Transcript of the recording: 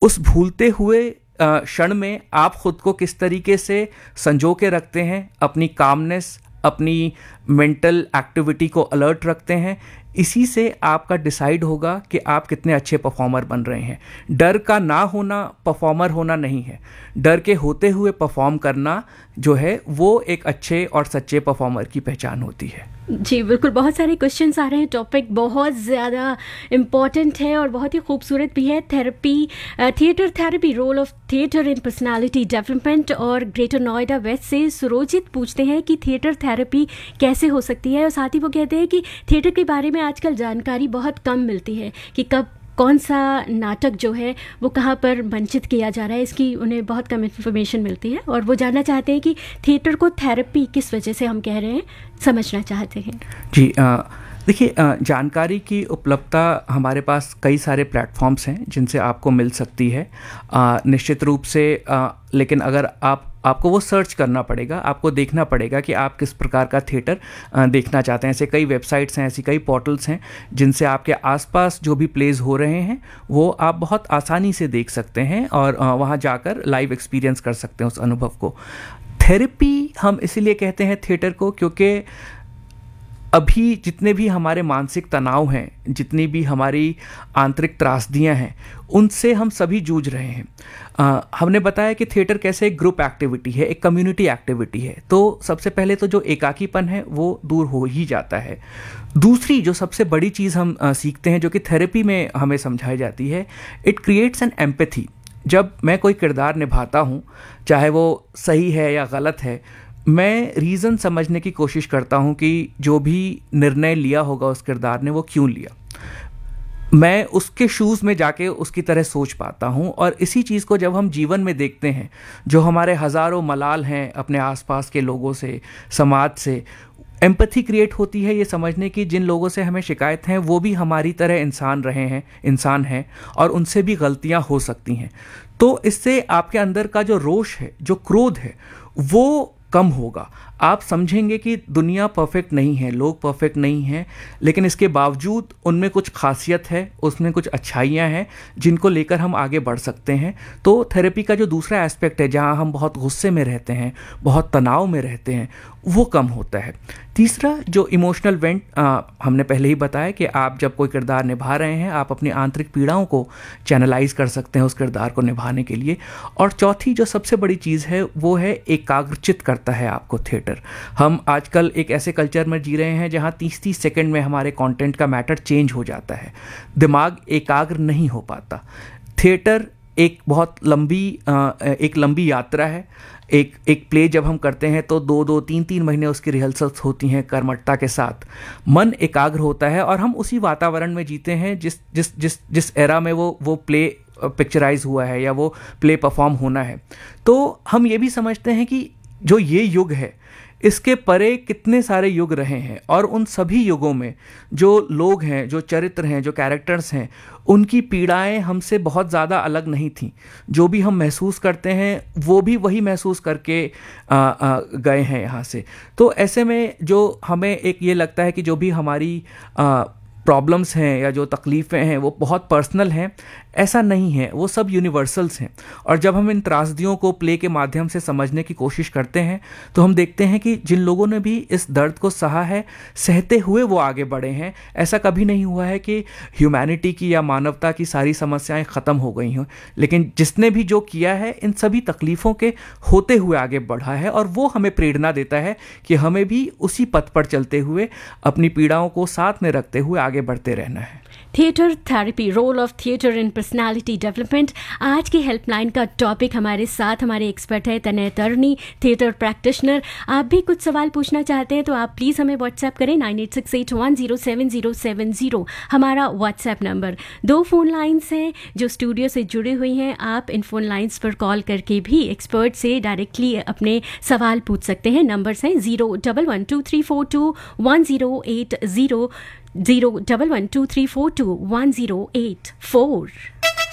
उस भूलते हुए क्षण में आप खुद को किस तरीके से संजो के रखते हैं, अपनी कामनेस, अपनी मेंटल एक्टिविटी को अलर्ट रखते हैं, इसी से आपका डिसाइड होगा कि आप कितने अच्छे परफॉर्मर बन रहे हैं। डर का ना होना परफॉर्मर होना नहीं है, डर के होते हुए परफॉर्म करना जो है वो एक अच्छे और सच्चे परफॉर्मर की पहचान होती है। जी बिल्कुल, बहुत सारे क्वेश्चंस आ रहे हैं, टॉपिक बहुत ज़्यादा इम्पॉर्टेंट है और बहुत ही खूबसूरत भी है। Therapy, theatre therapy, role of theatre in personality development. और ग्रेटर नोएडा वेस्ट से सुरोजित पूछते हैं कि थिएटर थेरेपी कैसे हो सकती है, और साथ ही वो कहते हैं कि थिएटर के बारे में आजकल जानकारी बहुत कम मिलती है कि कब कौन सा नाटक जो है वो कहाँ पर मंचित किया जा रहा है, इसकी उन्हें बहुत कम इन्फॉर्मेशन मिलती है, और वो जानना चाहते हैं कि थिएटर को थेरेपी किस वजह से हम कह रहे हैं, समझना चाहते हैं। जी देखिए, जानकारी की उपलब्धता हमारे पास कई सारे प्लेटफॉर्म्स हैं जिनसे आपको मिल सकती है, निश्चित रूप से, लेकिन अगर आपको वो सर्च करना पड़ेगा, आपको देखना पड़ेगा कि आप किस प्रकार का थिएटर देखना चाहते हैं। ऐसे कई वेबसाइट्स हैं, ऐसी कई पोर्टल्स हैं जिनसे आपके आसपास जो भी प्लेज हो रहे हैं वो आप बहुत आसानी से देख सकते हैं और वहाँ जाकर लाइव एक्सपीरियंस कर सकते हैं उस अनुभव को। थेरेपी हम इसीलिए कहते हैं थिएटर को क्योंकि अभी जितने भी हमारे मानसिक तनाव हैं, जितनी भी हमारी आंतरिक त्रासदियां हैं, उनसे हम सभी जूझ रहे हैं। हमने बताया कि थिएटर कैसे एक ग्रुप एक्टिविटी है, एक कम्युनिटी एक्टिविटी है, तो सबसे पहले तो जो एकाकीपन है वो दूर हो ही जाता है। दूसरी जो सबसे बड़ी चीज़ हम सीखते हैं, जो कि थेरेपी में हमें समझाई जाती है, इट क्रिएट्स एन एम्पैथी। जब मैं कोई किरदार निभाता हूँ, चाहे वो सही है या गलत है, मैं रीज़न समझने की कोशिश करता हूँ कि जो भी निर्णय लिया होगा उस किरदार ने वो क्यों लिया। मैं उसके शूज़ में जाके उसकी तरह सोच पाता हूँ, और इसी चीज़ को जब हम जीवन में देखते हैं, जो हमारे हज़ारों मलाल हैं अपने आसपास के लोगों से, समाज से, एम्पैथी क्रिएट होती है ये समझने की जिन लोगों से हमें शिकायत हैं वो भी हमारी तरह इंसान हैं और उनसे भी गलतियाँ हो सकती हैं। तो इससे आपके अंदर का जो रोष है, जो क्रोध है, वो कम होगा। आप समझेंगे कि दुनिया परफेक्ट नहीं है, लोग परफेक्ट नहीं हैं, लेकिन इसके बावजूद उनमें कुछ खासियत है, उसमें कुछ अच्छाइयाँ हैं जिनको लेकर हम आगे बढ़ सकते हैं। तो थेरेपी का जो दूसरा एस्पेक्ट है, जहाँ हम बहुत गुस्से में रहते हैं, बहुत तनाव में रहते हैं, वो कम होता है। तीसरा जो इमोशनल वेंट, हमने पहले ही बताया कि आप जब कोई किरदार निभा रहे हैं, आप अपनी आंतरिक पीड़ाओं को चैनलाइज कर सकते हैं उस किरदार को निभाने के लिए। और चौथी जो सबसे बड़ी चीज़ है वो है एकाग्रचित करता है आपको थिएटर। हम आजकल एक ऐसे कल्चर में जी रहे हैं जहाँ 30-30 सेकंड में हमारे कंटेंट का मैटर चेंज हो जाता है, दिमाग एकाग्र नहीं हो पाता। थिएटर एक बहुत लंबी यात्रा है। एक प्ले जब हम करते हैं तो 2-3 महीने उसकी रिहर्सल्स होती हैं कर्मठता के साथ, मन एकाग्र होता है और हम उसी वातावरण में जीते हैं जिस एरा में वो प्ले पिक्चराइज हुआ है या वो प्ले परफॉर्म होना है। तो हम ये भी समझते हैं कि जो ये युग है इसके परे कितने सारे युग रहे हैं, और उन सभी युगों में जो लोग हैं, जो चरित्र हैं, जो कैरेक्टर्स हैं, उनकी पीड़ाएं हमसे बहुत ज़्यादा अलग नहीं थीं। जो भी हम महसूस करते हैं वो भी वही महसूस करके गए हैं यहाँ से। तो ऐसे में जो हमें एक ये लगता है कि जो भी हमारी प्रॉब्लम्स हैं या जो तकलीफ़ें हैं वो बहुत पर्सनल हैं, ऐसा नहीं है, वो सब यूनिवर्सल्स हैं। और जब हम इन त्रासदियों को प्ले के माध्यम से समझने की कोशिश करते हैं तो हम देखते हैं कि जिन लोगों ने भी इस दर्द को सहा है, सहते हुए वो आगे बढ़े हैं। ऐसा कभी नहीं हुआ है कि ह्यूमैनिटी की या मानवता की सारी समस्याएं ख़त्म हो गई हों, लेकिन जिसने भी जो किया है इन सभी तकलीफ़ों के होते हुए आगे बढ़ा है, और वो हमें प्रेरणा देता है कि हमें भी उसी पथ पर चलते हुए अपनी पीड़ाओं को साथ में रखते हुए आगे बढ़ते रहना है। Theatre therapy, role of theatre in personality development, आज की हेल्पलाइन का टॉपिक। हमारे साथ हमारे एक्सपर्ट है तनय तरनी, थिएटर प्रैक्टिशनर। आप भी कुछ सवाल पूछना चाहते हैं तो आप प्लीज़ हमें व्हाट्सएप करें 9868107070, हमारा व्हाट्सएप नंबर। 2 फ़ोन लाइन्स हैं जो स्टूडियो से जुड़ी हुई हैं। आप इन फ़ोन लाइन्स पर कॉल करके भी एक्सपर्ट से डायरेक्टली अपने सवाल पूछ सकते हैं। नंबर्स हैं 01123421080, 01123421084।